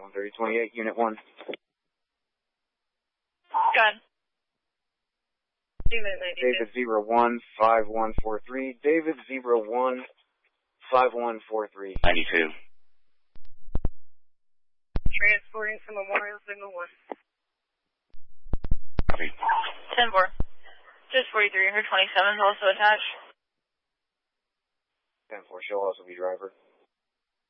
13028, Unit 1. Good. David 015143. David 015143. 92. Transporting to Memorial Signal 1. Copy. 10-4. Just 43, her 27 is also attached. 10-4, she'll also be driver.